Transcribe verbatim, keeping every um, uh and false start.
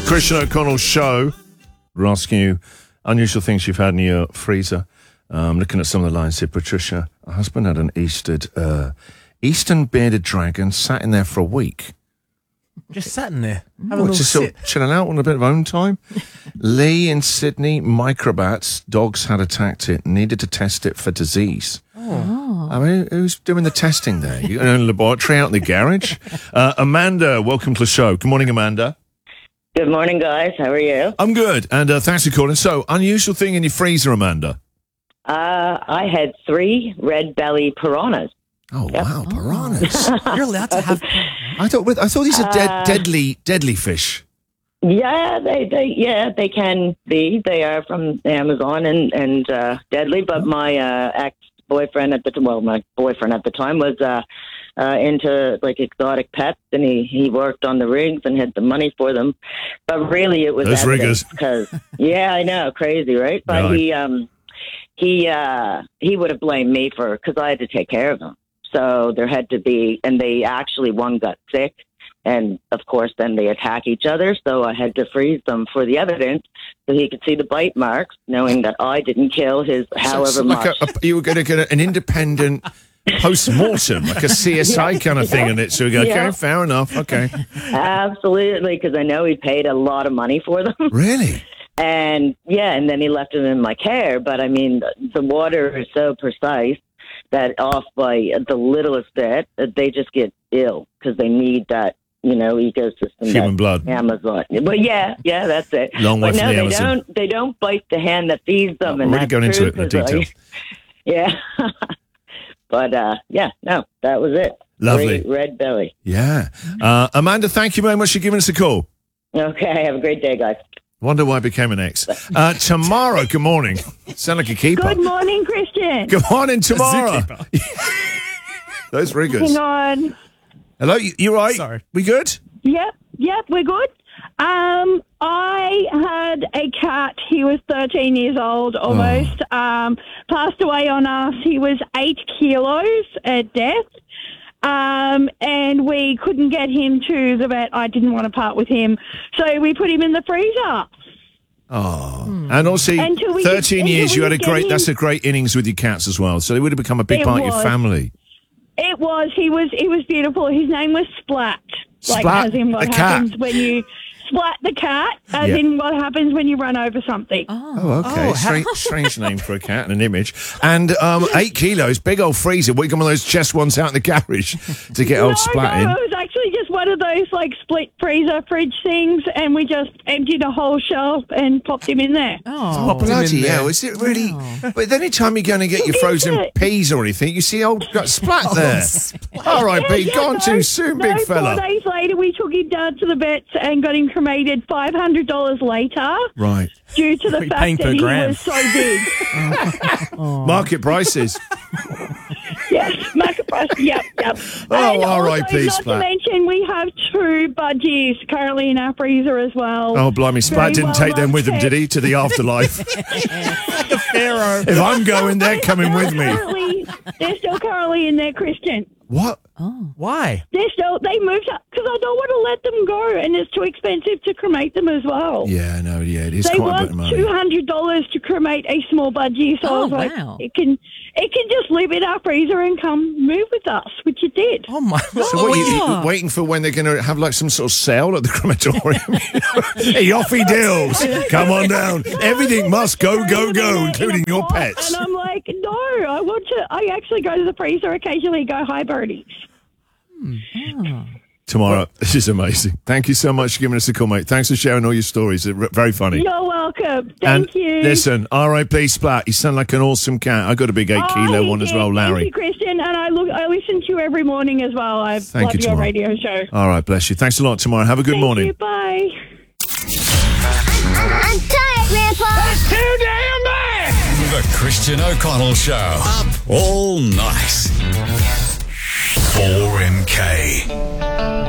Christian O'Connell Show. We're asking you unusual things you've had in your freezer. Um, looking at some of the lines here. Patricia, her husband had an Eastered, uh, Eastern bearded dragon, sat in there for a week. Just sat in there. Have a What, little just sort sit. of chilling out on a bit of own time. Lee in Sydney, microbats, dogs had attacked it, needed to test it for disease. Oh. I mean, who's doing the testing there? You in a laboratory out in the garage? Uh, Amanda, welcome to the show. Good morning, Amanda. Good morning, guys. How are you? I'm good, and uh, thanks for calling. So, unusual thing in your freezer, Amanda? Uh, I had three red belly piranhas. Oh, yep. Wow, piranhas. You're allowed to have... I thought I thought these are dead, Uh, deadly, deadly fish. Yeah, they, they, yeah, they can be. They are from Amazon and and uh, deadly. But my uh, ex-boyfriend at the t- well, my boyfriend at the time was uh, uh, into like exotic pets, and he, he worked on the rigs and had the money for them. But really, it was Those riggers. because yeah, I know, crazy, right? But Right. he um he uh, he would have blamed me for because I had to take care of them. So there had to be, and they actually, one got sick, and of course then they attack each other, so I had to freeze them for the evidence so he could see the bite marks, knowing that I didn't kill his So however it's like much. a, a, you were going to get an independent post-mortem, like a C S I kind of thing, and it. So we go, okay, Yeah. fair enough, okay. Absolutely, because I know he paid a lot of money for them. Really? And yeah, and then he left them in my care, but I mean, the, the water is so precise that off by the littlest bit, they just get ill because they need that, you know, ecosystem. Human that blood. Amazon. But yeah, yeah, that's it. Long way but from no, the they Amazon. don't. They don't bite the hand that feeds them. Oh, and we're really that's going into true, it in the 'cause I- details. yeah, but uh, yeah, no, that was it. Lovely. Great red belly. Yeah. Uh, Amanda, thank you very much for giving us a call. Okay, have a great day, guys. Wonder why I became an ex. Uh, Tamara, good morning. Sound like a keeper. Good morning, Christian. Good morning, Tamara. Those riggers. Hang on. Hello, you, you right? Sorry. We good? Yep, yep, we're good. Um, I had a cat. He was thirteen years old, almost. Oh. Um, passed away on us. He was eight kilos at death. Um, and we couldn't get him to the vet. I didn't want to part with him. So we put him in the freezer. Oh. And also, Until we thirteen could- years, until you we had a could get great, him- that's a great innings with your cats as well. So they would have become a big It part of your was. family. It was, he was, he was beautiful. His name was Splat. Like, Splat, as in what a cat. happens when you splat the cat, as Yeah. in what happens when you run over something. Oh, okay. Oh, strange, strange name for a cat and an image. And um, eight kilos, big old freezer. We got one of those chest ones out in the garage to get old no, Splat no, in. it was actually just one of those like split freezer fridge things, and we just emptied a whole shelf and popped him in there. Oh, Oh, bloody him in there. hell, is it really? But any time you're going to get your frozen it? peas or anything, you see old got Splat there. All right, Yeah, Pete, yeah, gone no, too soon, no, big fella. Four days later, we took him down to the vets and got him cremated five hundred dollars later Right. due to the You're fact paying that per he gram. was so big. Market prices. Yes, market price. Yep, yep. Oh, And all right, also, please, Not Splat. to mention, we have two budgies currently in our freezer as well. Oh, blimey, Splat Very didn't well take them with him, loved did he, to the afterlife? Like a pharaoh. If I'm going, they're coming with me. Currently, they're still currently in there, Christian. What? Why? They're still, they moved up because I don't want to let them go, and it's too expensive to cremate them as well. Yeah, no, yeah, it is They quite a bit of want money. two hundred dollars to cremate a small budgie, so I Oh, was like, wow. it can, it can just live in our freezer and come move with us, which it did. Oh, my. So what, are you, you waiting for when they're going to have like some sort of sale at the crematorium? Hey, off he deals. Come on down. Everything must go, go, go, In a- including in a your pot, pets. And I'm like, no, I want to, I actually go to the freezer occasionally, go, hi, birdies. Tomorrow, this is amazing. Thank you so much for giving us a call, mate. Thanks for sharing all your stories. They're r- very funny. You're welcome. Thank and you. listen, R I P Splat, you sound like an awesome cat. I got a big eight Oh, kilo he one as did. well, Larry. Thank you, Christian. And I look, I listen to you every morning as well. I Thank love you, your tomorrow. radio show. All right, bless you. Thanks a lot, tomorrow. Have a good Thank morning. you. Bye. I'm tired, Grandpa. That's too damn bad. The Christian O'Connell Show. Up all night. four M K.